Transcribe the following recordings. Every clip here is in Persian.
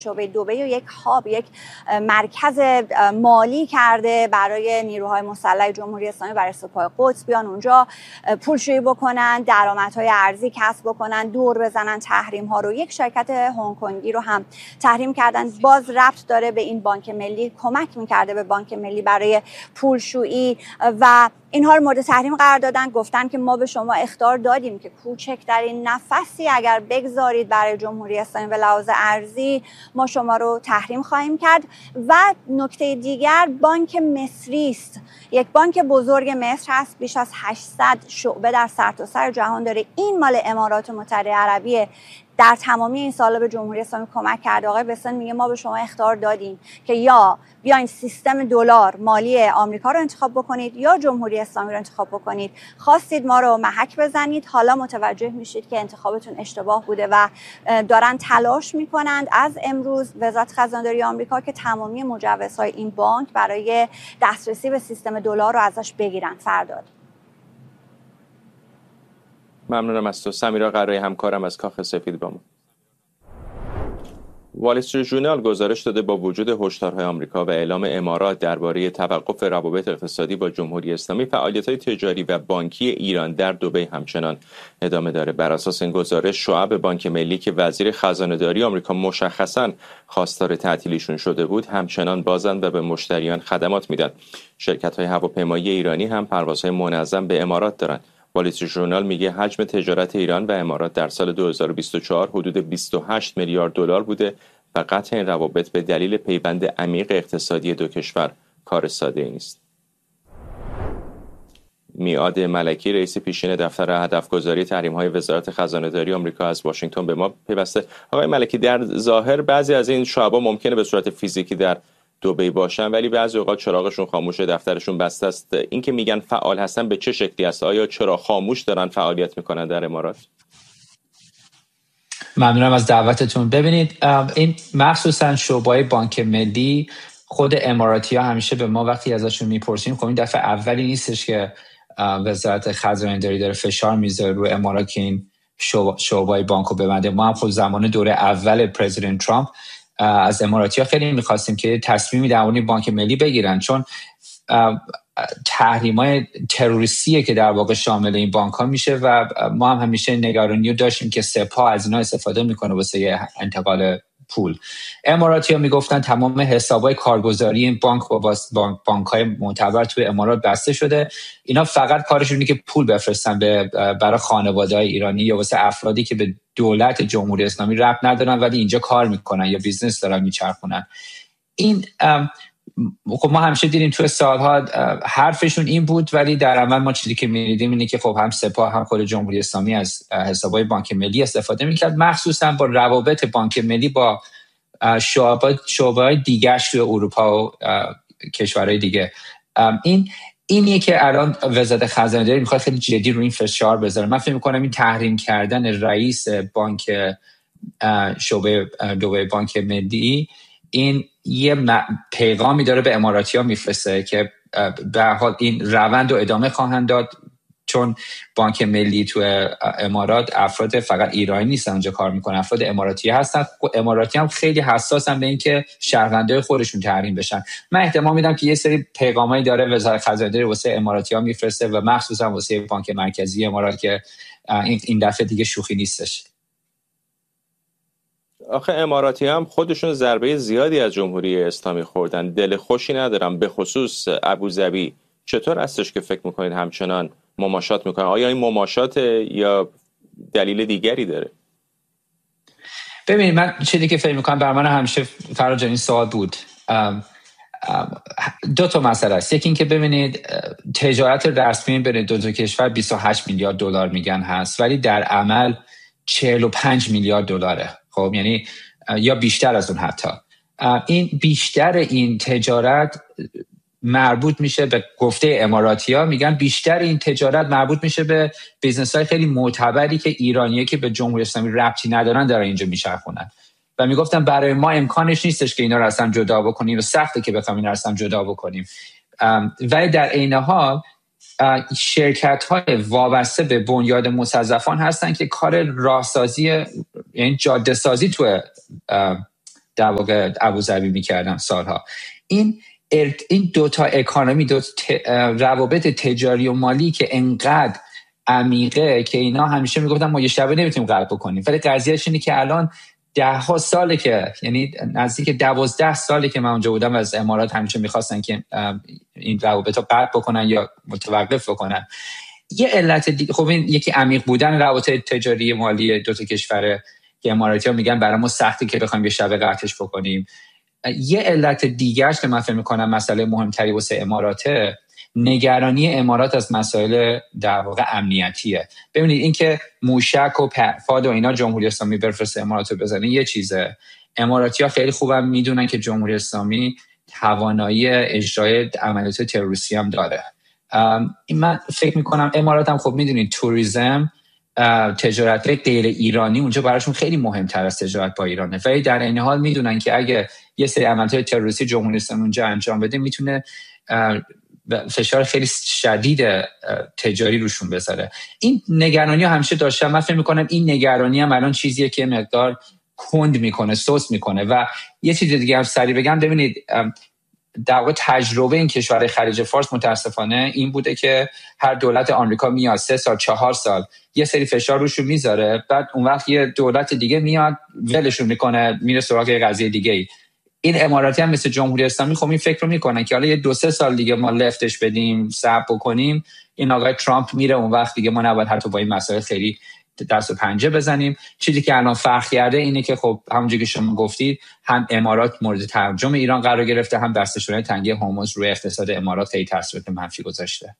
شعبه دبی و یک هاب، یک مرکز مالی کرده برای نیروهای مسلح جمهوری اسلامی برای سپاه قدس بیان اونجا پولشویی بکنن، درآمدهای ارزی کسب بکنن، دور بزنن تحریم ها رو. یک شرکت هنگ کنگی رو هم تحریم کردن، باز ربط داره به این بانک ملی، کمک میکرده به بانک ملی برای پولشویی و اینها رو مورد تحریم قرار دادن. گفتن که ما به شما اخطار دادیم که کوچکترین نفسی اگر بگذارید برای جمهوری اسلامی به لحاظ ارزی ما شما رو تحریم خواهیم کرد. و نکته دیگر بانک مصری است، یک بانک بزرگ مصر هست، بیش از 800 شعبه در سرتاسر جهان داره. این مال امارات متحده عربیه، در تمامی این سالا به جمهوری اسلامی کمک کرده. آقای بسن میگه ما به شما اخطار دادیم که یا بیاین سیستم دلار مالی آمریکا رو انتخاب بکنید یا جمهوری اسلامی رو انتخاب بکنید. خواستید ما رو محک بزنید، حالا متوجه میشید که انتخابتون اشتباه بوده و دارن تلاش میکنند از امروز وزارت خزانه‌داری آمریکا که تمامی مجوزهای این بانک برای دسترسی به سیستم دلار رو ازش بگیرن. فرداد ممنونم از تو. سمیرا قرایی همکارم از کاخ سفید با ما. وال استریت ژورنال گزارش داده با وجود هشدارهای آمریکا و اعلام امارات درباره توقف روابط اقتصادی با جمهوری اسلامی، فعالیت‌های تجاری و بانکی ایران در دبی همچنان ادامه داره. بر اساس این گزارش شعب بانک ملی که وزیر خزانه‌داری آمریکا مشخصاً خواستار تعطیلیشون شده بود همچنان بازند و به مشتریان خدمات میدن. شرکت‌های هواپیمایی ایرانی هم پروازهای منظم به امارات دارن. وال استریت ژورنال میگه حجم تجارت ایران و امارات در سال 2024 حدود 28 میلیارد دلار بوده و قطع این روابط به دلیل پیوند عمیق اقتصادی دو کشور کار ساده ای نیست. میعاد ملکی رئیس پیشین دفتر هدفگذاری تحریم‌های وزارت خزانه‌داری آمریکا از واشنگتن به ما پیوسته. آقای ملکی، در ظاهر بعضی از این شعبا ممکنه به صورت فیزیکی در دبی باشن ولی بعضی اوقات چراغشون خاموشه، دفترشون بسته است. این که میگن فعال هستن به چه شکلی است؟ آیا چرا خاموش دارن فعالیت میکنن در امارات؟ ممنونم از دعوتتون. ببینید این مخصوصا شعبه‌های بانک ملی، خود اماراتی‌ها همیشه به ما وقتی ازشون میپرسیم، خب این دفعه اولی نیستش که وزارت خزانه‌داری داره فشار میذاره رو امارات که این شعبه‌های بانکو ببنده. ما هم خود زمان دوره اول پرزیدنت ترامپ از اماراتی‌ها خیلی می‌خواستیم که تصمیمی در مورد بانک ملی بگیرن، چون تحریم‌های تروریستیه که در واقع شامل این بانک‌ها میشه و ما هم همیشه نگرانی داشتیم که سپاه از اینا استفاده میکنه واسه انتقال پول. اماراتی‌ها میگفتن تمام حساب‌های کارگزاری این بانک با بانک‌های معتبر توی امارات بسته شده، اینا فقط کارشون اینه که پول بفرستن برای خانواده‌های ایرانی یا واسه افرادی که به دولت جمهوری اسلامی ربط ندارن ولی اینجا کار میکنن یا بیزنس دارن میچرخونن. این خب ما همیشه دیدیم توی سالها حرفشون این بود ولی در عمل ما چیزی که می‌دیدیم اینه که خب هم سپاه هم خود جمهوری اسلامی از حساب‌های بانک ملی استفاده می‌کرد، مخصوصا با روابط بانک ملی با شعبه‌های دیگه‌اش توی اروپا و کشورهای دیگه. اینیه که الان وزارت خزانه‌داری می‌خواد خیلی جدی روی این فشار بذاره. من فکر می‌کنم این تحریم کردن رئیس بانک شعبه دبی بانک ملی این یه پیغامی داره به اماراتی‌ها میفرسته که به هر حال این روند رو ادامه خواهند داد، چون بانک ملی تو امارات افراد فقط ایرانی نیستن اونجا کار میکنن، افراد اماراتی هستن. اماراتی هم خیلی حساسن به اینکه شهروندای خودشون تحریم بشن. من احتمال میدم که یه سری پیغامایی داره وزارت خزانه‌داری واسه اماراتی‌ها میفرسته و مخصوصا واسه بانک مرکزی امارات که این دفعه دیگه شوخی نیستش. آخه اماراتی هم خودشون ضربه زیادی از جمهوری اسلامی خوردن، دل خوشی ندارم، به خصوص ابوظبی. چطور هستش که فکر میکنید همچنان مماشات میکنن؟ آیا این مماشات یا دلیل دیگری داره؟ ببینید من چیزی که فکر میکنم بر من همیشه فراج این سوال بود. دو تا مسئله است. یکی این که ببینید تجارت رسمی بین دو تا کشور 28 میلیارد دلار میگن هست ولی در عمل 45 میلیارد دلاره. خب یعنی یا بیشتر از اون. حتی این بیشتر این تجارت مربوط میشه به گفته اماراتی‌ها، میگن بیشتر این تجارت مربوط میشه به بیزنس‌های خیلی معتبری که ایرانیه که به جمهوری اسلامی ربطی ندارن دارن اینجا میچرخونن و میگفتن برای ما امکانش نیستش که اینا رو اصلا جدا بکنیم و سخته که بخوایم اینا رو اصلا جدا بکنیم. ولی در عین حال شرکت‌های وابسته به بنیاد مستضعفان هستن که کار راهسازی یعنی جاده سازی تو در واقع ابوظبی میکردن سالها. این دو تا اکانومی، روابط تجاری و مالی که انقدر عمیقه که اینا همیشه میگفتن ما یه شبه نمیتونیم غلب بکنیم، ولی قضیهش اینه که الان 10 ساله که، یعنی نزدیک 12 ساله که من اونجا بودم، از امارات همیشه میخواستن که این روابط رو قطع بکنن یا متوقف بکنن. یه علت دیگه، خب این یکی عمیق بودن روابط تجاری مالی دو تا کشوره که اماراتی‌ها میگن برای ما سخته که بخوایم یه شبه قطعش بکنیم. یه علت دیگه‌اش که من فکر می‌کنم مسئله مهمتری واسه اماراته، نگرانی امارات از مسائل در واقع امنیتیه. ببینید این که موشک و پهپاد و اینا جمهوری اسلامی بفرسته امارات رو بزنه یه چیزه. اماراتی‌ها خیلی خوبم میدونن که جمهوری اسلامی توانایی اجرای عملیات تروریستی هم داره. من فکر می‌کنم امارات هم خب میدونید توریسم، تجارت غیر ایرانی اونجا براشون خیلی مهمتر از تجارت با ایرانه، ولی در این حال میدونن که اگه یه سری عملیات تروریستی جمهوری اسلامی اونجا انجام بده میتونه فشار خیلی شدید تجاری روشون بذاره. این نگرانی همیشه داشتم. من فکر میکنم این نگرانی هم الان چیزیه که مقدار کند میکنه، سوس میکنه. و یه چیز دیگه هم سریع بگم، ببینید در واقع تجربه این کشورهای خلیج فارس متاسفانه این بوده که هر دولت آمریکا میاد 3 سال 4 سال یه سری فشار روشون میذاره، بعد اون وقت یه دولت دیگه میاد ولشون میکنه، میره سراغ یه قضیه دیگه ای. این اماراتی هم مثل جمهوری اسلامی خب این فکر رو میکنن که حالا یه 2-3 سال دیگه ما لفتش بدیم، صبر بکنیم، این آقای ترامپ میره، اون وقت دیگه ما نباید حتی با این مسائل خیلی دست و پنجه بزنیم. چیزی که الان فرق کرده اینه که خب همونجوری که شما گفتید، هم امارات مورد ترجمه ایران قرار گرفته، هم بسته تنگی هرمز روی اقتصاد امارات خیلی تاثیرات منفی گذاشته.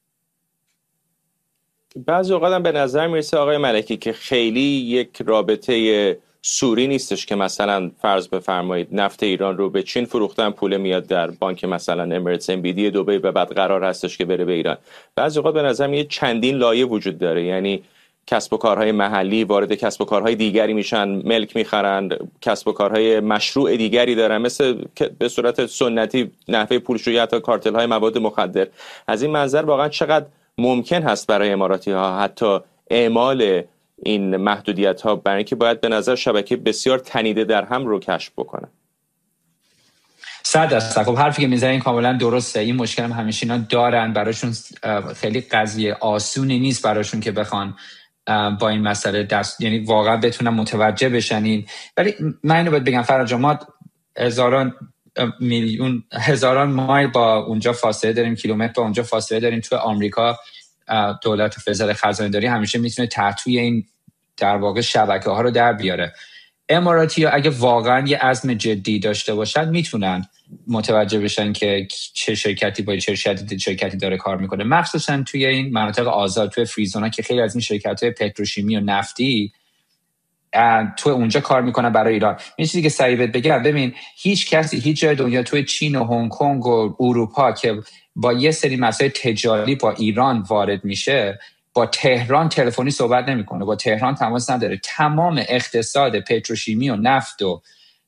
بعضی اوقات هم به نظر میرسه آقای ملکی که خیلی یک رابطه سوری نیستش که مثلا فرض بفرمایید نفت ایران رو به چین فروختن، پول میاد در بانک مثلا امریتس MBD دبی و بعد قرار هستش که بره به ایران. بعضی اوقات به نظر میاد چندین لایه وجود داره، یعنی کسب و کارهای محلی وارد کسب و کارهای دیگری میشن، ملک میخرن، کسب و کارهای مشروع دیگری دارن، مثل به صورت سنتی نحوه پولشویی، حتی کارتل های مواد مخدر. از این منظر واقعا چقدر ممکن هست برای اماراتی ها حتی اعمال این محدودیت ها، برای اینکه باید به نظر شبکه بسیار تنیده در هم رو کشف بکنن؟ 100%. خب حرفی که میزنین کاملا درسته. این مشکل هم همیشه اینا دارن، براشون خیلی قضیه آسونی نیست براشون که بخوان با این مسئله دست، یعنی واقعا بتونن متوجه بشن این. ولی من اینو باید بگم فرج، ما هزاران مایل با اونجا فاصله داریم، کیلومتر با اونجا فاصله داریم. تو آمریکا دولت فدرال خزانه‌داری همیشه میتونه تحتوی این در واقع شبکه ها رو در بیاره. اماراتی ها اگه واقعا یه عزم جدی داشته باشن میتونن متوجه بشن که چه شرکتی با چه شرکتی داره کار میکنه، مخصوصا توی این مناطق آزاد، توی فریزونا که خیلی از این شرکت‌های پتروشیمی و نفتی تو اونجا کار میکنن برای ایران. یه چیزی که سریع بگم، ببین هیچ کسی هیچ جای دنیا، توی چین و هنگ کنگ و اروپا که با یه سری مسائل تجاری با ایران وارد میشه، با تهران تلفنی صحبت نمیکنه، با تهران تماس نداره. تمام اقتصاد پتروشیمی و نفت و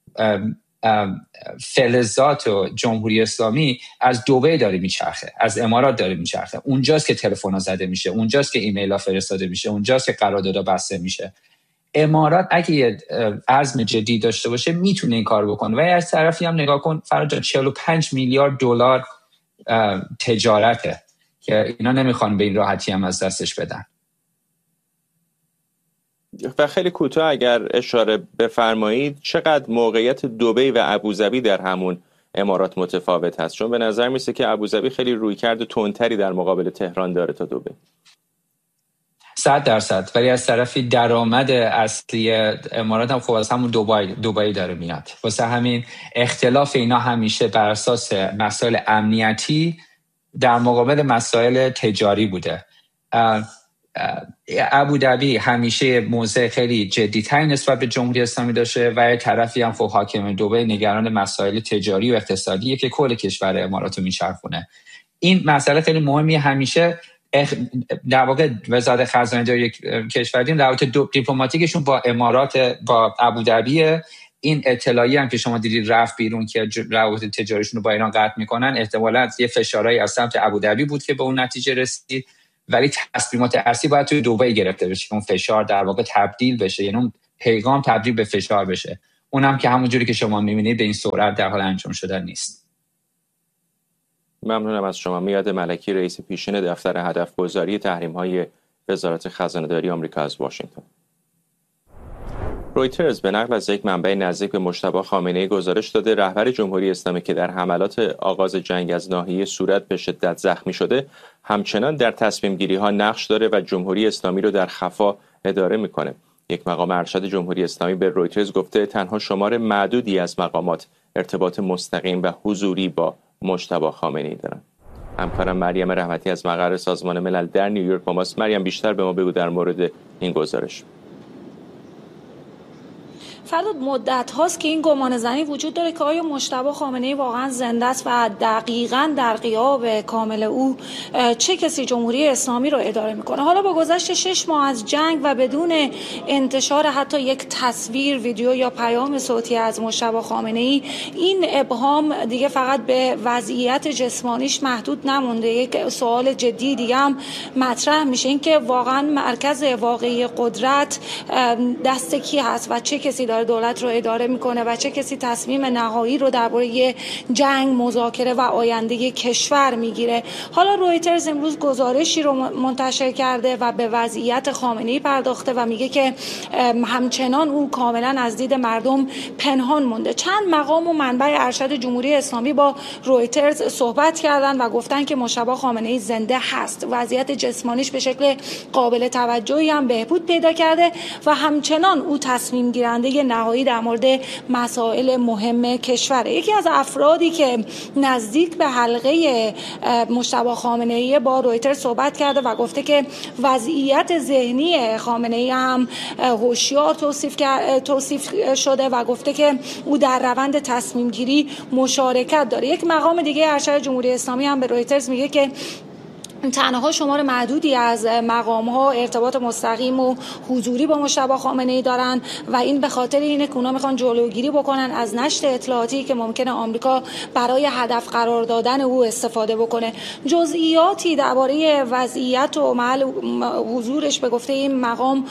فلزات و جمهوری اسلامی از دبی داره میچرخه، از امارات داره میچرخه. اونجاست که تلفن‌ها زده میشه، اونجاست که ایمیل‌ها فرستاده میشه، اونجاست که قراردادها بسته میشه. امارات اگه یه عزم جدی داشته باشه میتونه این کار بکنه. و از طرفی هم نگاه کن فرجا، 45 میلیارد دلار تجارته که اینا نمیخوان به این راحتی هم از دستش بدن. و خیلی کوتاه اگر اشاره بفرمایید، چقدر موقعیت دبی و ابوظبی در همون امارات متفاوت هست؟ چون به نظر میسه که ابوظبی خیلی رویکرد تندتری در مقابل تهران داره تا دبی. 100%. ولی از طرفی درآمد اصلی امارات هم خب از همون دبی داره میاد. واسه همین اختلاف اینا همیشه بر اساس مسائل امنیتی در مقابل مسائل تجاری بوده. ابوظبی همیشه موضع خیلی جدی‌تری نسبت به جمهوری اسلامی داشته و یه طرفی هم خب حاکم دبی نگران مسائل تجاری و اقتصادیه که کل کشور امارات رو میچرخونه. این مسئله خیلی مهمیه. همیشه در واقع وزارت خزانه‌داری کشور در واقع دیپلماتیکشون با امارات، با ابوظبی. این اطلاعی هم که شما دیدید رفت بیرون که روابط تجاریشون رو با ایران قطع میکنن، احتمالاً یه فشارهایی از سمت ابوظبی بود که به اون نتیجه رسید. ولی تصمیمات اصلی باید توی دبی گرفته بشه که اون فشار در واقع تبدیل بشه، یعنی اون پیغام تبدیل به فشار بشه. اونم که همونجوری که شما میبینید به این سرعت در حال انجام شدن نیست. ممنونم از شما. میاد ملکی، رئیس پیشین دفتر هدفگذاری تحریم‌های وزارت خزانه‌داری آمریکا از واشنگتن. رویترز به نقل از یک منبع نزدیک به مجتبی خامنه‌ای گزارش داده رهبر جمهوری اسلامی که در حملات آغاز جنگ از ناحیه سوریه به شدت زخمی شده همچنان در تصمیم گیری ها نقش داره و جمهوری اسلامی رو در خفا اداره میکنه. یک مقام ارشد جمهوری اسلامی به رویترز گفته تنها شمار معدودی از مقامات ارتباط مستقیم و حضوری با مجتبی خامنه‌ای دارند. همکارم مریم رحمتی از مقر سازمان ملل در نیویورک با ماست. مریم، بیشتر به ما بگو در مورد این گزارش. فرداد مدت هاست که این گمان زنی وجود داره که آیا مجتبی خامنه‌ای واقعا زنده است و دقیقاً در غیاب کامل او چه کسی جمهوری اسلامی رو اداره میکنه. حالا با گذشت 6 ماه از جنگ و بدون انتشار حتی یک تصویر، ویدیو یا پیام صوتی از مجتبی خامنه‌ای، این ابهام دیگه فقط به وضعیت جسمانیش محدود نمونده. یک سوال جدی دیگه هم مطرح میشه، این که واقعا مرکز واقعی قدرت دست کی هست و چه کسی داره دولت رو اداره میکنه و چه کسی تصمیم نهایی رو درباره جنگ، مذاکره و آینده کشور میگیره. حالا رویترز امروز گزارشی رو منتشر کرده و به وضعیت خامنه‌ای پرداخته و میگه که همچنان او کاملا از دید مردم پنهان مونده. چند مقام و منبع ارشد جمهوری اسلامی با رویترز صحبت کردن و گفتن که مجتبی خامنه‌ای زنده هست، وضعیت جسمانیش به شکل قابل توجهی هم بهبود پیدا کرده و همچنان او تصمیم گیرنده نهایی در مورد مسائل مهم کشوره. یکی از افرادی که نزدیک به حلقه مجتبی خامنه‌ای با رویترز صحبت کرده و گفته که وضعیت ذهنی خامنه‌ای هم هوشیار توصیف شده و گفته که او در روند تصمیم گیری مشارکت داره. یک مقام دیگه ارشد جمهوری اسلامی هم به رویترز میگه که تنها شمار معدودی از مقام‌ها ارتباط مستقیم و حضوری با مجتبی خامنه‌ای دارن و این به خاطر اینه که اونا میخوان جلوگیری بکنن از نشر اطلاعاتی که ممکنه آمریکا برای هدف قرار دادن او استفاده بکنه. جزئیاتی درباره وضعیت و محل حضورش به گفته این مقام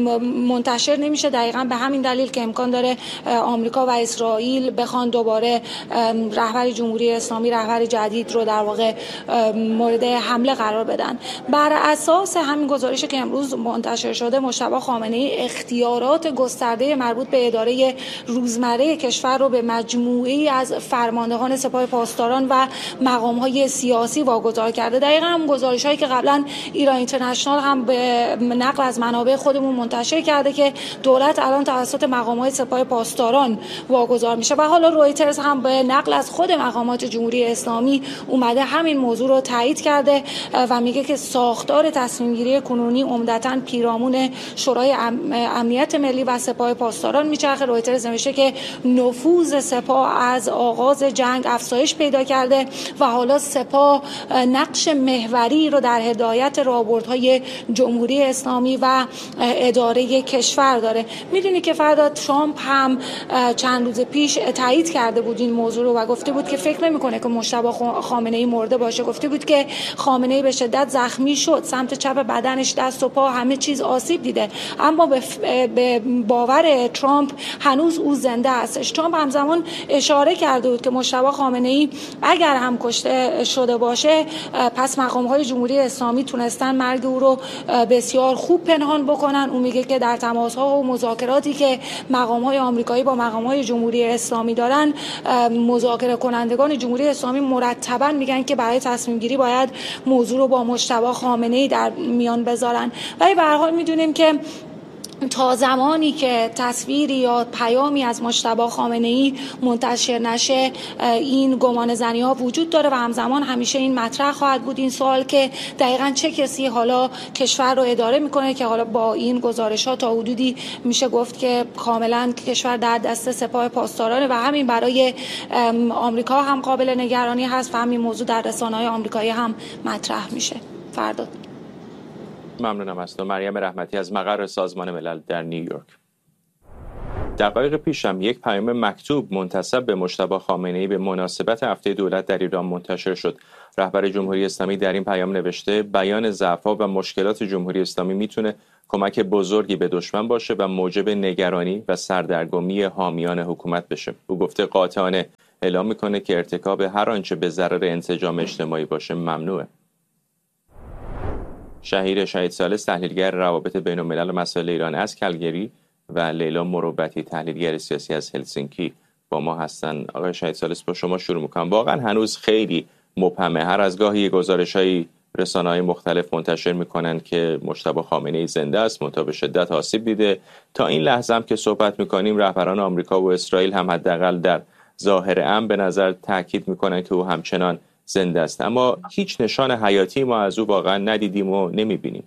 منتشر نمیشه، دقیقاً به همین دلیل که امکان داره آمریکا و اسرائیل بخوان دوباره رهبر جمهوری اسلامی، رهبر جدید رو در واقع مورد حمله قرار بدن. بر اساس همین گزارشی که امروز منتشر شده، مجتبی خامنه‌ای اختیارات گسترده مربوط به اداره روزمره کشور رو به مجموعه‌ای از فرماندهان سپاه پاسداران و مقام‌های سیاسی واگذار کرده. دقیقاً هم گزارش‌هایی که قبلا ایران اینترنشنال هم به نقل از منابع خودمون منتشر کرده که دولت الان توسط مقام‌های سپاه پاسداران واگذار میشه و حالا رویترز هم به نقل از خود مقامات جمهوری اسلامی اومده همین موضوع رو تایید کرده و میگه که ساختار تصمیم گیری کنونی عمدتاً پیرامون شورای امنیت ملی و سپاه پاسداران میچرخه. رویترز نوشته که نفوذ سپاه از آغاز جنگ افزایش پیدا کرده و حالا سپاه نقش محوری رو در هدایت راهبردهای جمهوری اسلامی و اداره کشور داره. میدونی که فرداد ترامپ هم چند روز پیش تایید کرده بود این موضوع رو و گفته بود که فکر نمی‌کنه که مجتبی خامنه‌ای مرده باشه. گفته بود که خامنه‌ای به شدت زخمی شد، سمت چپ بدنش، دست و پا، همه چیز آسیب دیده، اما به باور ترامپ هنوز او زنده هستش. ترامپ همزمان اشاره کرده بود که مجتبی خامنه‌ای اگر هم کشته شده باشه پس مقام‌های جمهوری اسلامی تونستن مرگ او رو بسیار خوب پنهان بکنن. او میگه که در تماس‌ها و مذاکراتی که مقام‌های آمریکایی با مقام‌های جمهوری اسلامی دارن، مذاکره کنندگان جمهوری اسلامی مرتباً میگن که برای تصمیم گیری باید موضوع رو با مجتبی خامنه‌ای در میان بذارن. ولی به هر حال میدونیم که تا زمانی که تصویری یا پیامی از مجتبی خامنه‌ای منتشر نشه این گمان زنی ها وجود داره و همزمان همیشه این مطرح خواهد بود، این سوال که دقیقاً چه کسی حالا کشور رو اداره میکنه، که حالا با این گزارش ها تا حدودی میشه گفت که کاملا کشور در دست سپاه پاسدارانه و همین برای آمریکا هم قابل نگرانی هست و همین موضوع در رسانه‌های آمریکایی هم مطرح میشه. فرداد. ممنونم از تو مریم رحمتی از مقر سازمان ملل در نیویورک. دقایق پیش هم یک پیام مکتوب منتسب به مجتبی خامنه‌ای به مناسبت هفته دولت در ایران منتشر شد. رهبر جمهوری اسلامی در این پیام نوشته بیان ضعف‌ها و مشکلات جمهوری اسلامی میتونه کمک بزرگی به دشمن باشه و موجب نگرانی و سردرگمی حامیان حکومت بشه. او گفته قاطعانه اعلام میکنه که ارتکاب هر آنچه به ضرر انسجام اجتماعی باشه ممنوعه. شهیر شهید ثالث تحلیلگر روابط بین الملل و مسائل ایران از کلگری و لیلا مروتی تحلیلگر سیاسی از هلسینکی با ما هستن. آقای شهید ثالث، با شما شروع میکنم. واقعا هنوز خیلی مبهمه. هر از گاهی گزارش‌های رسانه‌های مختلف منتشر میکنن که مجتبی خامنه‌ای زنده است، منتها به شدت آسیب دیده. تا این لحظه هم که صحبت میکنیم رهبران آمریکا و اسرائیل هم حداقل در ظاهر امر به نظر تاکید میکنن که او همچنان زنده است، اما هیچ نشان حیاتی ما از او واقعا ندیدیم و نمیبینیم.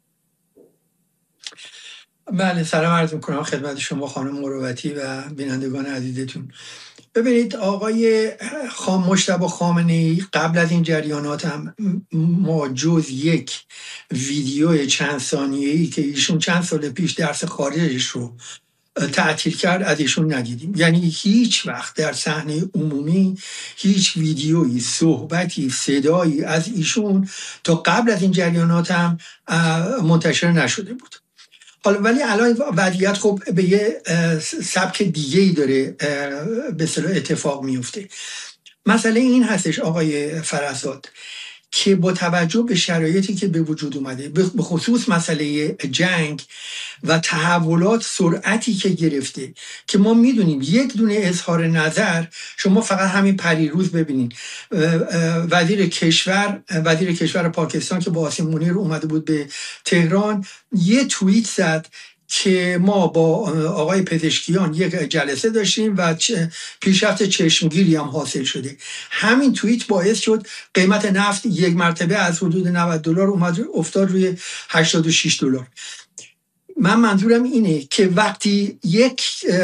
بله، سلام عرض میکنم خدمت شما خانم مروتی و بینندگان عزیزتون. ببینید آقای مجتبی خامنه‌ای قبل از این جریانات هم ما جز یک ویدیو چند ثانیه‌ای که ایشون چند سال پیش درس خارجش رو تعطیل کرد از ایشون ندیدیم. یعنی هیچ وقت در صحنه عمومی هیچ ویدیویی، صحبتی، صدایی از ایشون تا قبل از این جریانات هم منتشر نشده بود. حالا ولی الان وضعیت خب به یه سبک دیگه‌ای داره به اصطلاح اتفاق میفته. مسئله این هستش آقای فرزاد که با توجه به شرایطی که به وجود اومده، به خصوص مسئله جنگ و تحولات، سرعتی که گرفته که ما میدونیم یک دونه اظهار نظر، شما فقط همین پریروز ببینید وزیر کشور پاکستان که با آسیم منیر اومده بود به تهران یه توییت زد که ما با آقای پزشکیان یک جلسه داشتیم و پیشرفت چشمگیری هم حاصل شده. همین توییت باعث شد قیمت نفت یک مرتبه از حدود $90 افتاد روی $86. من منظورم اینه که وقتی یک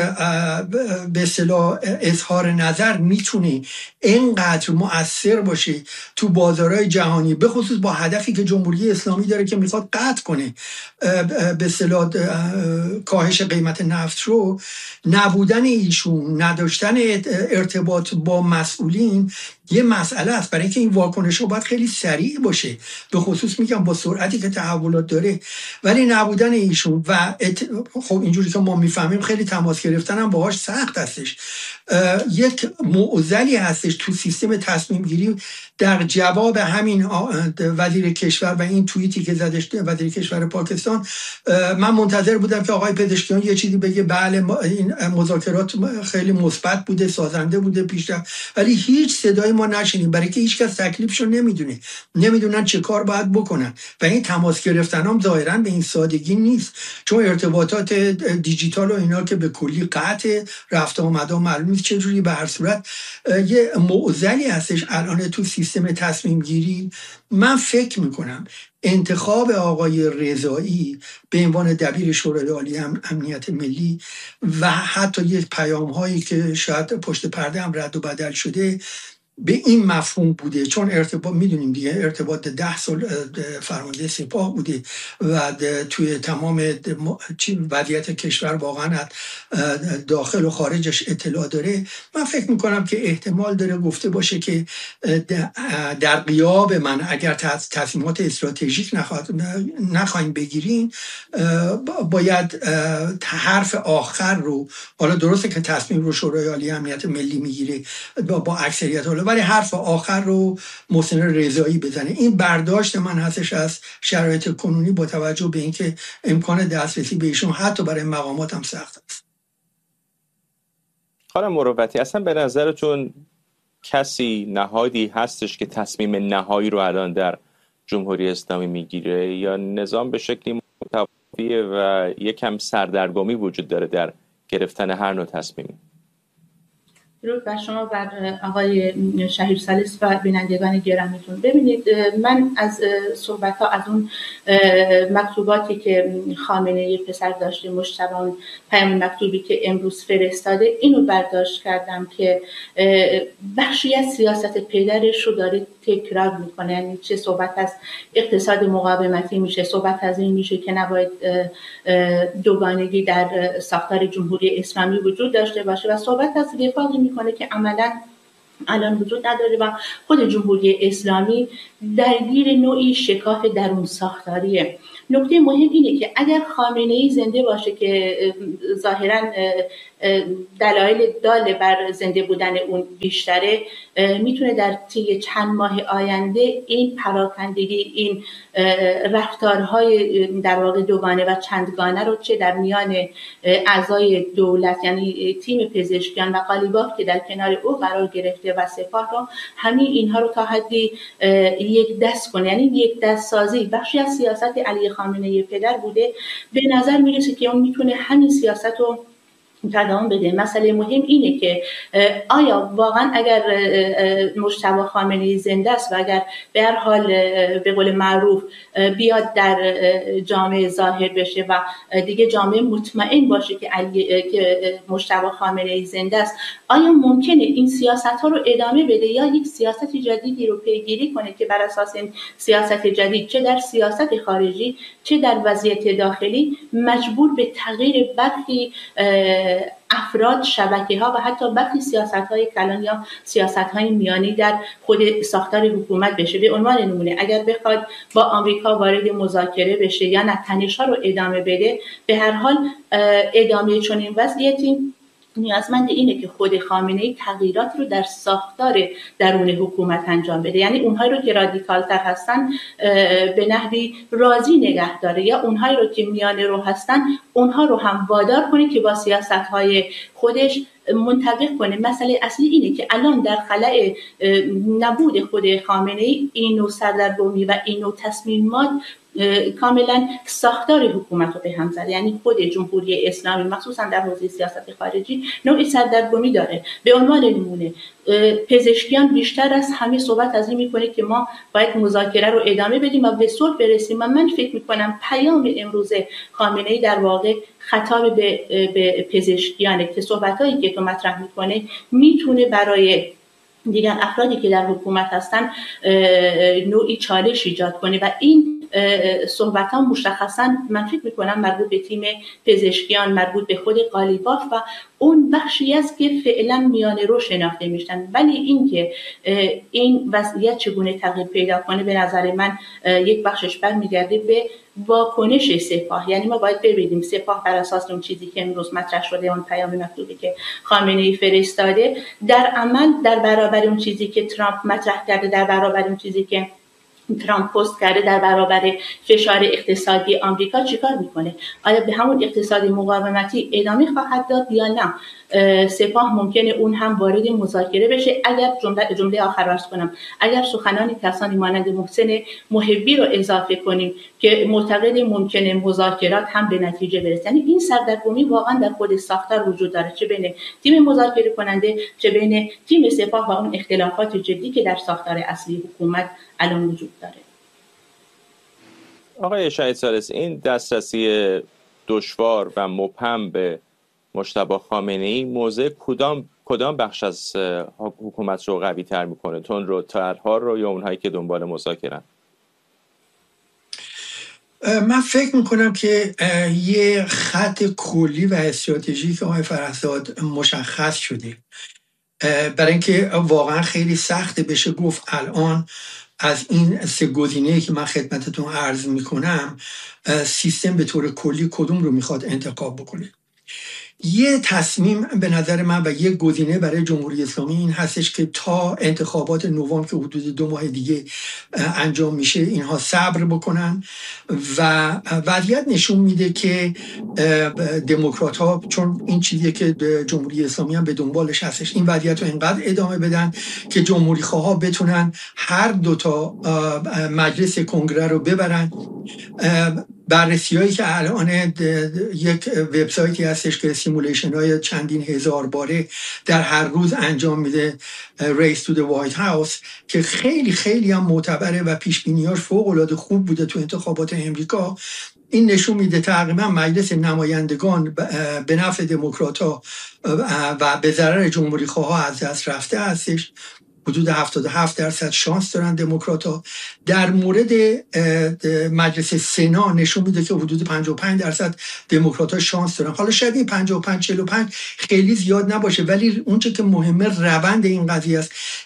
به اصطلاح اظهار نظر میتونه اینقدر مؤثر باشه تو بازارهای جهانی، به خصوص با هدفی که جمهوری اسلامی داره که میخواد قطع کنه به اصطلاح کاهش قیمت نفت رو، نبودن ایشون، نداشتن ارتباط با مسئولین یه مسئله است. برای اینکه این واکنش رو باید خیلی سریع باشه، به خصوص میگم با سرعتی که تحولات داره. ولی نبودن ایشون و خب اینجوری که ما میفهمیم خیلی تماس گرفتن هم باهاش سخت هستش. یک معضلی هستش تو سیستم تصمیم گیری در جواب همین وزیر کشور و این توییتی که زدش وزیر کشور پاکستان. من منتظر بودم که آقای پزشکیان یه چیزی بگه بله این مذاکرات خیلی مثبت بوده، سازنده بوده، پیشرفت، ولی هیچ صدایی ما نشنیدیم، برای که هیچ کس تکلیفشو نمیدونن چه کار باید بکنن. و این تماس گرفتن هم ظاهرا به این سادگی نیست، چون ارتباطات دیجیتال و اینا که به کلی قطع، رفت آمد معلوم نیست چجوری. به هر صورت یه معضلی هستش الان تو سیستم تصمیم گیری. من فکر میکنم انتخاب آقای رضایی به عنوان دبیر شورای عالی امنیت ملی و حتی یک پیام هایی که شاید پشت پرده هم رد و بدل شده به این مفهوم بوده، چون ارتباط میدونیم دیگه، ارتباط 10 سال فرمانده سپاه بوده و توی تمام وضعیت کشور واقعا داخل و خارجش اطلاع داره. من فکر میکنم که احتمال داره گفته باشه که در غیاب من اگر تصمیمات استراتژیک نخواهیم بگیرین، باید حرف آخر رو، حالا درسته که تصمیم رو شورای عالی امنیت ملی میگیره با اکثریت، ولی حرف آخر رو محسن رضایی بزنه. این برداشت من هستش از شرایط کنونی با توجه به اینکه امکان دسترسی به ایشون حتی برای مقامات هم سخت است. خانم مروتی، اصلا به نظرتون کسی، نهادی هستش که تصمیم نهایی رو الان در جمهوری اسلامی میگیره، یا نظام به شکلی متفاوتیه و یکم سردرگمی وجود داره در گرفتن هر نوع تصمیمی؟ درود بر شما و آقای شهید ثالث و بینندگان گرامیتون. ببینید، من از صحبت‌ها، از اون مکتوباتی که خامنه‌ای پسر داشته، مجتبی، پیام مکتوبی که امروز فرستاده، اینو برداشت کردم که بخشی از سیاست پدرش رو داره تکرار میکنه. یعنی چه صحبت از اقتصاد مقاومتی میشه، صحبت از این میشه که نباید دوگانگی در ساختار جمهوری اسلامی وجود داشته باشه و صحبت از وفاقی میکنه که عملاً الان وجود نداره و خود جمهوری اسلامی درگیر نوعی شکاف درون ساختاریه. نکته مهم اینه که اگر خامنه‌ای زنده باشه که ظاهراً دلایل دال بر زنده بودن اون بیشتره، میتونه در طی چند ماه آینده این پراکندگی، این رفتارهای در واقع دوگانه و چندگانه رو چه در میان اعضای دولت یعنی تیم پزشکیان و قالیباف که در کنار او قرار گرفته و سپاه رو، همین اینها رو تا حدی یک دست کنه، یعنی یک دست سازی بخشی از سیاست علی خامنه‌ای پدر بوده. به نظر میرسه که اون میتونه همین سیاست رو تداوم بده. مسئله مهم اینه که آیا واقعا اگر مجتبی خامنه‌ای زنده است و اگر به هر حال به قول معروف بیاد در جامعه ظاهر بشه و دیگه جامعه مطمئن باشه که مجتبی خامنه‌ای زنده است، آیا ممکنه این سیاست‌ها رو ادامه بده یا یک سیاست جدیدی رو پیگیری کنه که بر اساس این سیاست جدید چه در سیاست خارجی چه در وضعیت داخلی مجبور به تغییر برخی افراد، شبکه‌ها و حتی برخی سیاست‌های کلان یا سیاست‌های میانی در خود ساختار حکومت بشه؟ به عنوان نمونه اگر بخواد با آمریکا وارد مذاکره بشه یا نه تنش‌ها رو ادامه بده، به هر حال ادامه چنین وضعیتی نیازمند اینه که خود خامنه‌ای تغییرات رو در ساختار درون حکومت انجام بده، یعنی اونهایی رو که رادیکال‌تر هستن به نحوی راضی نگه داره یا اونهایی رو که میانه رو هستن اونها رو هم وادار کنه که با سیاست‌های خودش منطبق کنه. مسئله اصلی اینه که الان در خلأ نبود خود خامنه‌ای این نوع سردرگمی و این نوع تصمیمات کاملا ساختار حکومت رو به هم زده، یعنی خود جمهوری اسلامی مخصوصا در حوزه سیاست خارجی نوعی سردرگمی داره. به عنوان نمونه پزشکیان بیشتر از همه صحبت از این میکنه که ما باید مذاکره رو ادامه بدیم و به صلح برسیم و من فکر میکنم پیام امروز خامنه‌ای در واقع خطاب به پزشکیانه که صحبتایی که تو مطرح میکنه میتونه برای دیگر افرادی که در حکومت هستن نوعی چالش ایجاد کنه و این صحبت ها مشخصا من فکر میکنم مربوط به تیم پزشکیان، مربوط به خود قالیباف و اون بخشی است که فعلا میانه رو شناخته میشن. ولی اینکه این وضعیت چگونه تغییر پیدا کنه به نظر من یک بخشش برمیگرده به واکنش سپاه. یعنی ما باید ببینیم سپاه بر اساس اون چیزی که امروز مطرح شده، اون پیام مکتوبی که خامنه‌ای فرستاده، در عمل در برابر اون چیزی که ترامپ مطرح کرده، در برابر اون چیزی که ترامپ پست کرده، در برابر فشار اقتصادی آمریکا چیکار میکنه؟ آیا به همون اقتصاد مقاومتی ادامه خواهد داد یا نه؟ سپاه ممکنه اون هم وارد مذاکره بشه اگر جمله آخر عرض کنم، اگر سخنان کسانی مانند محسن محبی رو اضافه کنیم که معتقد ممکنه مذاکرات هم به نتیجه برسه. یعنی این سردرگمی واقعا در خود ساختار وجود داره، چه بین تیم مذاکره کننده چه بین تیم سپاه و اون اختلافات جدی که در ساختار اصلی حکومت الان وجود داره. آقای شهید ثالث، این دسترسی دشوار و مبهم به مجتبی خامنه‌ای موضع کدام بخش از حکومت رو قوی تر میکنه؟ تندروترها رو یا اونهایی که دنبال مذاکره‌اند؟ من فکر میکنم که یه خط کلی و استراتژیک آقای فرهزاد مشخص شده، برای اینکه واقعا خیلی سخته بشه گفت الان از این سه گزینه‌ای که من خدمتتون عرض میکنم سیستم به طور کلی کدوم رو میخواد انتخاب بکنه. یه تصمیم به نظر من و یه گزینه برای جمهوری اسلامی این هستش که تا انتخابات نوامبر که حدود 2 ماه دیگه انجام میشه اینها صبر بکنن و وضعیت نشون میده که دموکرات ها، چون این چیزیه که جمهوری اسلامی هم به دنبالش هستش، این وضعیت رو اینقدر ادامه بدن که جمهوری خواها بتونن هر دوتا مجلس کنگره رو ببرن. بررسی هایی که الان یک وبسایتی هستش که سیمولیشن های چندین هزار باره در هر روز انجام میده، ریس تو دی وایت هاوس، که خیلی خیلی هم معتبره و پیش بینیاش فوق العاده خوب بوده تو انتخابات امریکا، این نشون میده تقریبا مجلس نمایندگان به نفع دموکرات‌ها و به ضرر جمهوری خواها از دست رفته هستش. حدود 77% شانس دارن دموکرات‌ها. در مورد مجلس سنا نشون میده که حدود 55% دموکرات‌ها شانس دارن. حالا شاید این 55-45 خیلی زیاد نباشه، ولی اونچه که مهمه روند این قضیه است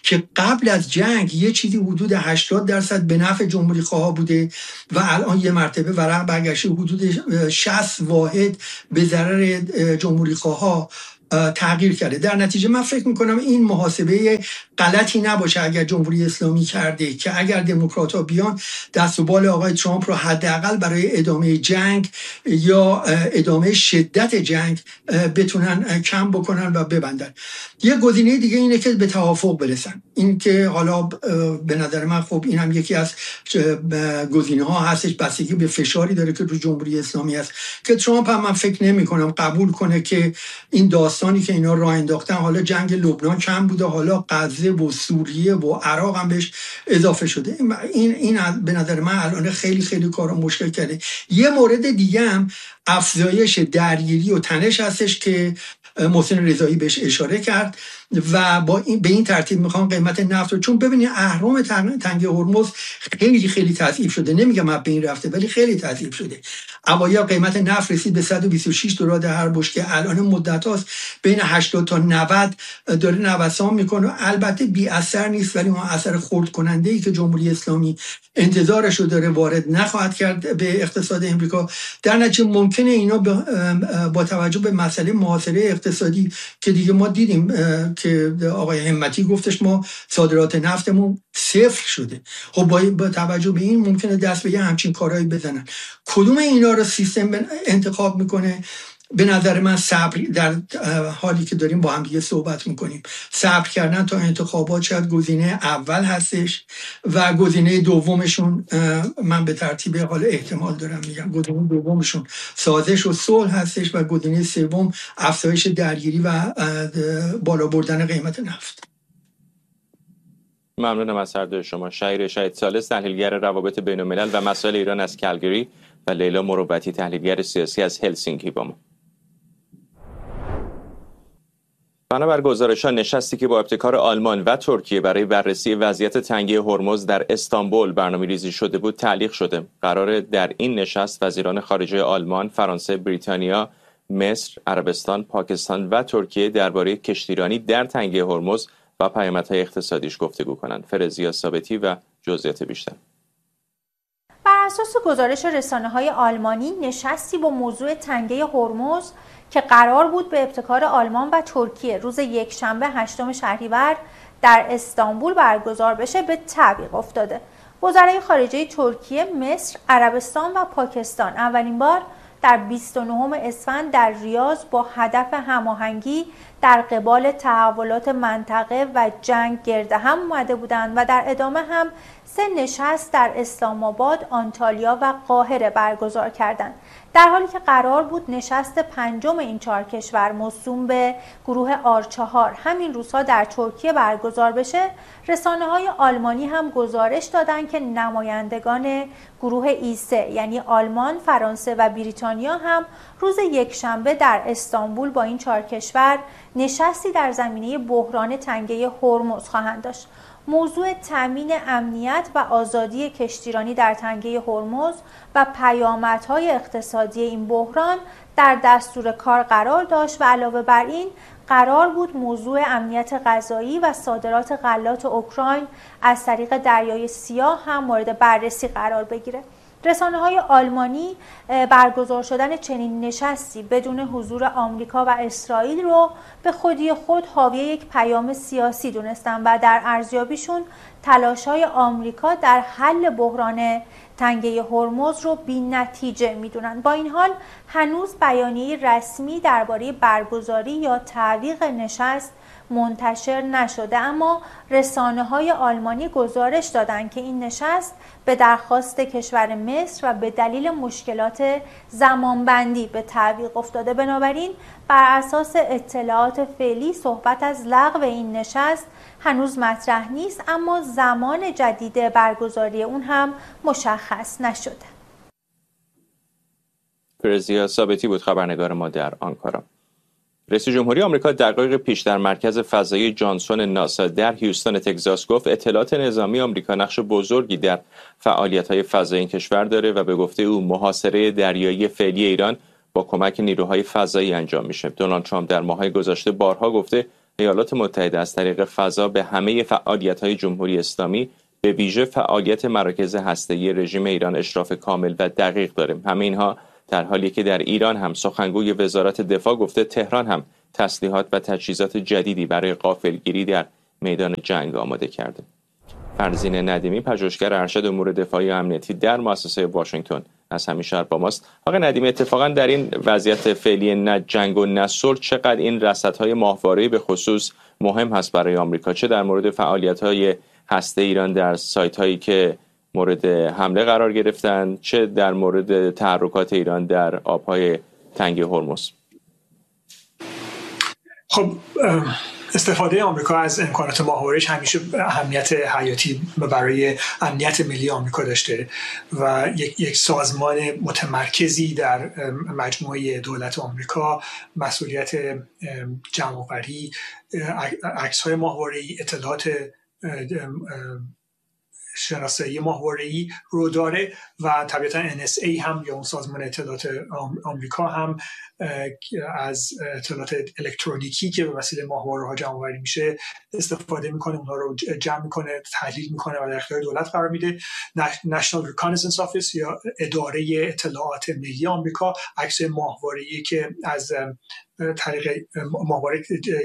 که قبل از جنگ یه چیزی حدود 80% به نفع جمهوری خواه بوده و الان یه مرتبه ورق برگشته حدود 60 واحد به ضرر جمهوری خواه تغییر کرده. در نتیجه من فکر میکنم این محاسبه غلطی نباشه اگر جمهوری اسلامی کرده که اگر دموکرات‌ها بیان دست و بال آقای ترامپ رو حداقل برای ادامه جنگ یا ادامه شدت جنگ بتونن کم بکنن و ببندن. یه گزینه دیگه اینه که به توافق برسن. این که حالا به نظر من خب این هم یکی از گزینه ها هستش، بستگی به فشاری داره که رو جمهوری اسلامی هست که ترامپ هم من فکر نمی کنم قبول کنه که این داستانی که اینا راه انداختن، حالا جنگ لبنان کم بوده، حالا غزه و سوریه و عراق هم بهش اضافه شده. این به نظر من الان خیلی خیلی کارا مشکل کرده. یه مورد دیگه هم افزایش درگیری و تنش هستش که محسن رضایی بهش اشاره کرد و به این ترتیب میخوام قیمت نفت رو، چون ببینید اهرم تنگه هرمز خیلی خیلی تضعیف شده، نمیگم از بین رفته ولی خیلی تضعیف شده. اوایل قیمت نفت رسید به $126 در هر بشکه، الان مدت هاست بین 80 تا 90 داره نوسان میکنه. البته بی اثر نیست ولی اون اثر خرد کننده ای که جمهوری اسلامی انتظارش رو داره وارد نخواهد کرد به اقتصاد امریکا. در نتیجه ممکنه اینا با توجه به مسئله محاصره اقتصادی که دیگه ما دیدیم که آقای همتی گفتش ما صادرات نفتمون صفر شده، خب با توجه به این ممکنه دست به همچین کارهایی بزنن. کدوم اینا رو سیستم انتخاب میکنه؟ به نظر من صبر، در حالی که داریم با هم دیگه صحبت میکنیم، صبر کردن تا انتخابات شاید گزینه اول هستش و گزینه دومشون من به ترتیب حال احتمال دارم میگم، گزینه دومشون سازش و صلح هستش و گزینه سوم افزایش درگیری و بالا بردن قیمت نفت. ممنونم از هر دوی شما. شهیر شهید ثالث، تحلیلگر روابط بین الملل و مسائل ایران از کلگری، و لیلا مروتی، تحلیلگر سیاسی از هلسینکی با ما. بنابر گزارش‌ها نشستی که با ابتکار آلمان و ترکیه برای بررسی وضعیت تنگه هرمز در استانبول برنامه‌ریزی شده بود تعلیق شده. قرار در این نشست وزیران خارجه آلمان، فرانسه، بریتانیا، مصر، عربستان، پاکستان و ترکیه درباره کشتیرانی در تنگه هرمز و پیامدهای اقتصادیش گفتگو کنند. فرزیا ثابتی و جزئیات بیشتر. بر اساس گزارش رسانه‌های آلمانی، نشستی با موضوع تنگه هرمز که قرار بود به ابتکار آلمان و ترکیه روز یکشنبه 8 شهریور در استانبول برگزار بشه به تعویق افتاده. وزرای خارجه ترکیه، مصر، عربستان و پاکستان اولین بار در 29 اسفند در ریاض با هدف هماهنگی در قبال تحولات منطقه و جنگ گرد هم اومده بودند و در ادامه هم 3 نشست در اسلام آباد، آنتالیا و قاهره برگزار کردند. در حالی که قرار بود نشست 5 این 4 کشور موسوم به گروه آر4 همین روزها در ترکیه برگزار بشه، رسانه‌های آلمانی هم گزارش دادند که نمایندگان گروه E3 یعنی آلمان، فرانسه و بریتانیا هم روز یکشنبه در استانبول با این 4 کشور نشستی در زمینه بحران تنگه هرمز خواهند داشت. موضوع تامین امنیت و آزادی کشتیرانی در تنگه هرمز و پیامدهای اقتصادی این بحران در دستور کار قرار داشت و علاوه بر این قرار بود موضوع امنیت غذایی و صادرات غلات اوکراین از طریق دریای سیاه هم مورد بررسی قرار بگیره. رسانه‌های آلمانی برگزار شدن چنین نشستی بدون حضور آمریکا و اسرائیل رو به خودی خود حاوی یک پیام سیاسی دونستن و در ارزیابیشون تلاش‌های آمریکا در حل بحران تنگه هرمز رو بی‌نتیجه می‌دونن. با این حال هنوز بیانیه رسمی درباره برگزاری یا تعویق نشست منتشر نشده، اما رسانه‌های آلمانی گزارش دادند که این نشست به درخواست کشور مصر و به دلیل مشکلات زمانبندی به تعویق افتاده. بنابراین بر اساس اطلاعات فعلی صحبت از لغو این نشست هنوز مطرح نیست، اما زمان جدید برگزاری اون هم مشخص نشده. فرزیا ثابتی بود خبرنگار ما در آنکارا. رئیس جمهوری آمریکا دقایق پیش در مرکز فضایی جانسون ناسا در هیوستن تگزاس گفت اطلاعات نظامی آمریکا نقش بزرگی در فعالیت‌های فضایی این کشور داره و به گفته او محاصره دریایی فعلی ایران با کمک نیروهای فضایی انجام میشه. دونالد ترامپ در ماه‌های گذشته بارها گفته ایالات متحده از طریق فضا به همه فعالیت‌های جمهوری اسلامی به ویژه فعالیت مراکز هسته‌ای رژیم ایران اشراف کامل و دقیق داره. همه اینها در حالی که در ایران هم سخنگوی وزارت دفاع گفته تهران هم تسلیحات و تجهیزات جدیدی برای غافلگیری در میدان جنگ آماده کرده. فرزین ندیمی، پژوهشگر ارشد امور دفاعی و امنیتی در مؤسسه واشنگتن، از همین شهر با ماست. آقای ندیمی، اتفاقا در این وضعیت فعلی نه جنگ و نه صلح چقدر این رصدهای ماهواره‌ای به خصوص مهم هست برای آمریکا، چه در مورد فعالیت‌های هسته ایران در سایت‌هایی که مورد حمله قرار گرفتن، چه در مورد تحرکات ایران در آب‌های تنگ هرمز؟ خب استفاده آمریکا از امکانات ماهواره‌اش همیشه اهمیت حیاتی برای امنیت ملی آمریکا داشته و یک سازمان متمرکزی در مجموعه دولت آمریکا مسئولیت جمع‌آوری عکس‌های ماهواره‌ای، اطلاعات شناسایی ماهواره‌ای رو داره و طبیعتا NSA هم یا اون سازمان اطلاعات آمریکا هم از اطلاعات الکترونیکی که به وسیله ماهواره‌ها جمع‌آوری میشه استفاده میکنه، اونها رو جمع میکنه، تحلیل میکنه و در اختیار دولت قرار میده. National Reconnaissance Office یا اداره اطلاعات ملی آمریکا عکس ماهواره‌ای که از طریق ماهواره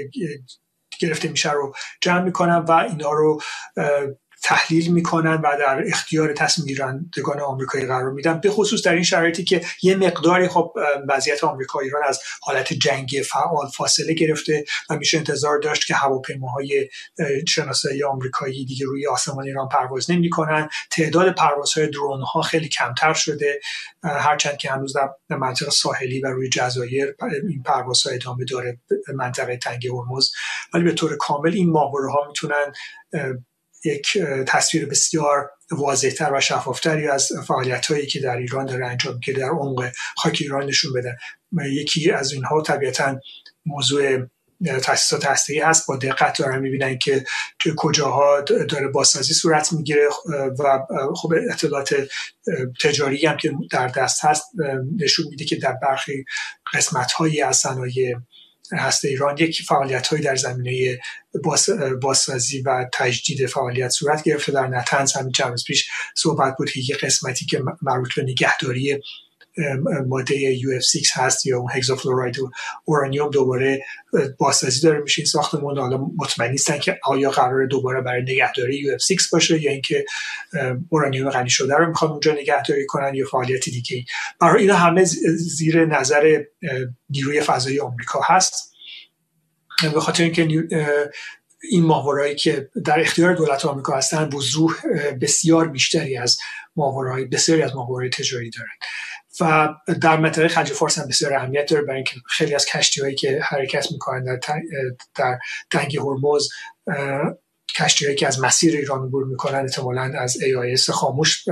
گرفته میشه رو جمع میکنن و اینا رو تحلیل میکنن و در اختیار تصمیم گیرندگان آمریکایی قرار میدن، به خصوص در این شرایطی که یه مقداری خب وضعیت آمریکا ایران از حالت جنگ فعال فاصله گرفته و میشه انتظار داشت که هواپیماهای شناسایی آمریکایی دیگه روی آسمان ایران پرواز نمیکنن. تعداد پروازهای درون ها خیلی کمتر شده، هرچند که هنوز در منطقه ساحلی و روی جزایر این پروازها ادامه داره منطقه تنگ هرمز، ولی به طور کامل این ماهواره‌ها میتونن یک تصویر بسیار واضح‌تر و شفافتری از فعالیت‌هایی که در ایران داره انجام میشه در عمق خاک ایران نشون بدن. یکی از اینها طبیعتاً موضوع تاسیسات هسته‌ای هست. با دقت دارن می‌بینن که کجاها داره بازسازی صورت میگیره و خب اطلاعات تجاری هم که در دست هست نشون میده که در برخی قسمت‌هایی از صنایع هسته ایران یک فعالیت‌هایی در زمینه بازسازی و تجدید فعالیت صورت گرفته. در نتنز همین چند روز پیش صحبت بود که یک قسمتی که مربوط به نگهداری ماده UF6 هست یا اون هگزافلوراید اورانیوم دوباره بازسازی داره میشه این ساختمان. حالا مطمئن نیستن که آیا قراره دوباره برای نگهداری UF6 باشه یا اینکه اورانیوم غنی شده رو میخوان اونجا نگهداری کنن یا فعالیتی دیگه. برای اینا همه زیر نظر نیروی فضایی آمریکا هست، به خاطر اینکه این ماهوارهایی که در اختیار دولت آمریکا هستن وضوح بسیار بیشتری از بسیاری از ماهواره‌های تجاری دارن و در منطقه خلیج فارس هم بسیار اهمیت داره، برای اینکه خیلی از کشتی‌هایی که حرکت می‌کنن در تنگ هرمز، کشتی‌هایی که از مسیر ایران عبور می‌کنن احتمالاً از AIS خاموش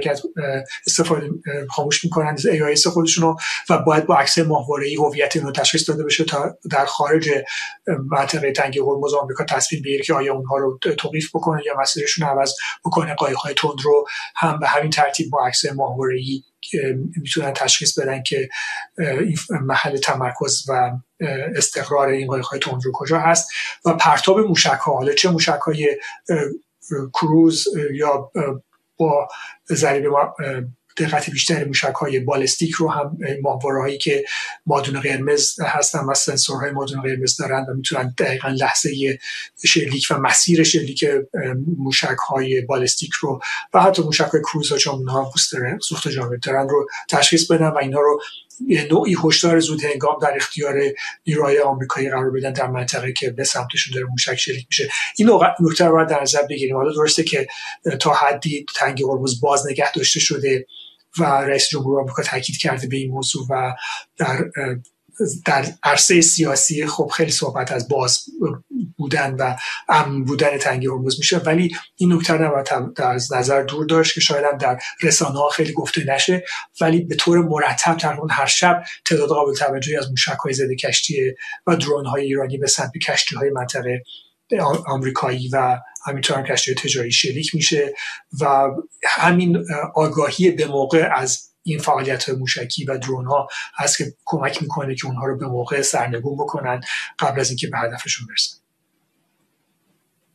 خاموش می‌کنن از AIS خودشونو و باید با عکس ماهواره‌ای هویت اینو تشخیص داده بشه تا در خارج منطقه تنگ هرمز آمریکا تصمیم بگیره که آیا اونها رو توقیف بکنه یا مسیرشون رو عوض بکنه. قایق‌های تندرو هم به همین ترتیب با عکس ماهواره‌ای میتونن تشخیص بدن که محل تمرکز و استقرار این قایق‌های تندرو کجا هست و پرتاب موشک‌ها، حالا چه موشک‌های کروز یا با ضریب دقت بیشتر موشک‌های بالستیک رو هم ماهواره‌هایی که مادون قرمز هستن و سنسورهای مادون قرمز دارن و میتونن دقیقاً لحظه شلیک و مسیر شلیک موشک‌های بالستیک رو و حتی موشک‌های کروز ها چون اونها سوخت جامد دارن رو تشخیص بدن و اینا رو نوعی هشدار زود هنگام در اختیار نیروهای آمریکایی قرار بدن در منطقه که به سمتشون داره موشک شلیک میشه. این نکته رو باید در نظر بگیریم. حالا درسته که تا حدی تنگ هرمز باز نگه داشته شده و رئیس جمهور آمریکا تاکید کرده به این موضوع و در عرصه سیاسی خب خیلی صحبت از باز بودن و امن بودن تنگ هرمز میشه، ولی این نکته رو از نظر دور داشت که شاید هم در رسانه‌ها خیلی گفته نشه، ولی به طور مرتب تقریبا هر شب تعداد قابل توجهی از موشک‌های ضد کشتی و درون‌های ایرانی به سمت کشتی‌های منطقه آمریکایی و همینطور هم کشتی تجاری شلیک میشه و همین آگاهی به موقع از این فعالیت‌های موشکی و درون‌ها هست که کمک میکنه که اونها رو به موقع سرنگون بکنن قبل از اینکه به هدفشون برسن.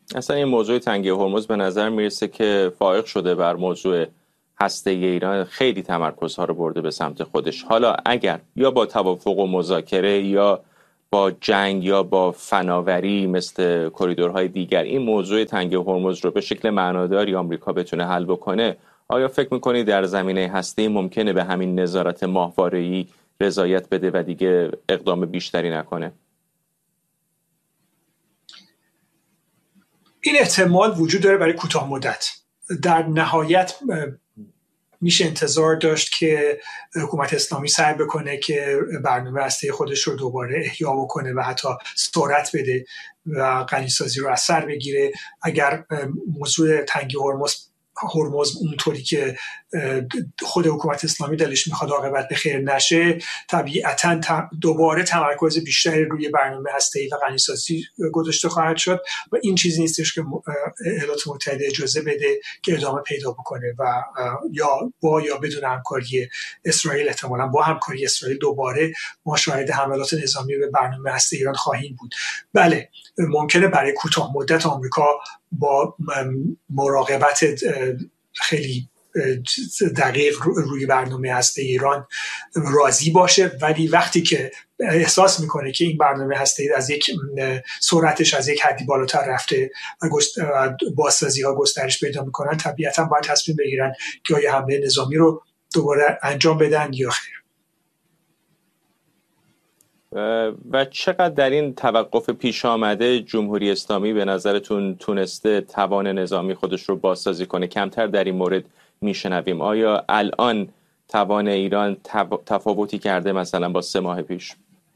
اصلا این موضوع تنگه هرمز به نظر میرسه که فائق شده بر موضوع هسته ایران، خیلی تمرکزها رو برده به سمت خودش. حالا اگر یا با توافق و مذاکره یا با جنگ یا با فناوری مثل کریدورهای دیگر این موضوع تنگه هرمز رو به شکل معناداری آمریکا بتونه حل بکنه، آیا فکر میکنید در زمینه هسته‌ای ممکنه به همین نظارت ماهواره‌ای رضایت بده و دیگه اقدام بیشتری نکنه؟ این احتمال وجود داره برای کوتاه مدت. در نهایت میشه انتظار داشت که حکومت اسلامی سعی بکنه که برنامه هسته‌ای خودش رو دوباره احیا بکنه و حتی سرعت بده و غنیسازی رو از سر بگیره. اگر موضوع تنگی هرمز اونطوری که خود حکومت اسلامی دلش میخواد عاقبت به خیر نشه، طبیعتاً دوباره تمرکز بیشتری روی برنامه هسته‌ای و غنیسازی گذاشته خواهد شد و این چیزی نیستش که ایالات متحده اجازه بده که ادامه پیدا بکنه و یا بدون همکاری اسرائیل، احتمالاً با همکاری اسرائیل دوباره ما شاهد حملات نظامی به برنامه هسته‌ای ایران خواهیم بود. بله، ممکنه برای کوتاه مدت آمریکا با مراقبت خیلی دقیق روی برنامه هسته ایران راضی باشه، ولی وقتی که احساس میکنه که این برنامه هسته از یک سرعتش از یک حدی بالاتر رفته و بازسازی ها گسترش پیدا میکنن، طبیعتا باید تصمیم بگیرن که آیا حمله نظامی رو دوباره انجام بدن یا خیر. و چقدر در این توقف پیش آمده جمهوری اسلامی به نظرتون تونسته توان نظامی خودش رو بازسازی کنه؟ کمتر در این مورد میشنویم. آیا الان توان ایران تفاوتی کرده مثلا با 3 ماه پیش؟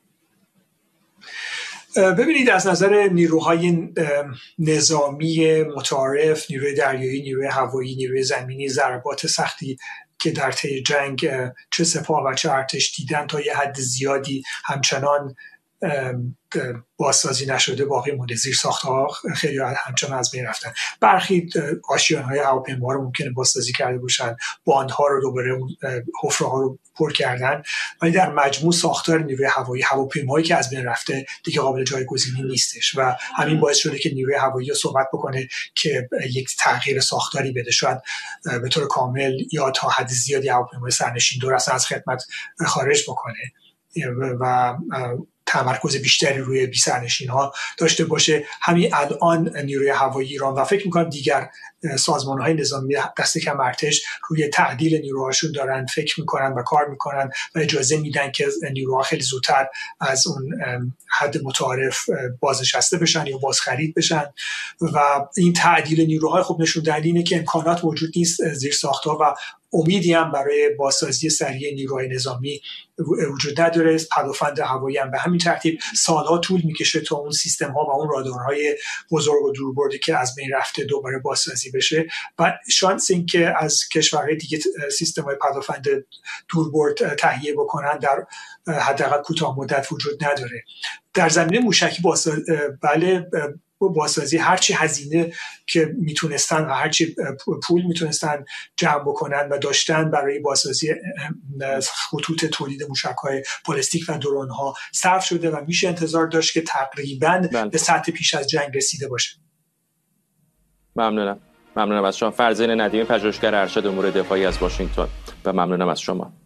ببینید، از نظر نیروهای نظامی متعارف، نیروی دریایی، نیروی هوایی، نیروی زمینی، ضربات سختی که در طی جنگ چه سپاه و چه ارتش دیدن تا یه حد زیادی همچنان بازسازی نشده باقی مونده. زیر ساخت‌ها خیلی همچنان از بین رفتن. برخی آشیان‌های هواپیما رو ممکنه بازسازی کرده باشن، باندها رو دوباره حفره‌ها رو پر کردن، ولی در مجموع ساختار نیروی هوایی، هواپیمایی که از بین رفته دیگه قابل جایگزینی نیستش و همین باعث شده که نیروی هوایی رو صحبت بکنه که یک تغییر ساختاری بده، شاید به طور کامل یا تا حد زیادی هواپیمای سرنشین دور اصلا از خدمت خارج بکنه و تمرکز بیشتری روی بی سرنشین ها داشته باشه. همین الان نیروی هوایی ایران و فکر میکنم دیگر سازمان های نظامی دست کم ارتش روی تعدیل نیروهاشون دارن فکر میکنن و کار میکنن و اجازه میدن که نیروها خیلی زودتر از اون حد متعارف بازنشسته بشن یا بازخرید بشن و این تعدیل نیروهای خب نشون دهنده اینه که امکانات موجود نیست زیر ساخت‌ها و امیدی هم برای بازسازی سریع نیروهای نظامی وجود نداره. پدافند هوایی هم به همین ترتیب سالها طول میکشه تا اون سیستم ها و اون رادارهای بزرگ و دوربردی که از بین رفته دوباره بازسازی بشه و شانس این که از کشورهای دیگه سیستم های پدافند دوربرد تهیه بکنن در حداقل کوتاه مدت وجود نداره. در زمینه موشکی بله، بازسازی هرچی هزینه که میتونستن و هرچی پول میتونستن جمع بکنن و داشتن برای بازسازی خطوط تولید موشک‌های بالستیک و درون‌ها صرف شده و میشه انتظار داشت که تقریباً به سطح پیش از جنگ رسیده باشه. ممنونم از شما. فرزین ندیمی، پژوهشگر ارشد امور دفاعی از واشنگتن، و ممنونم از شما.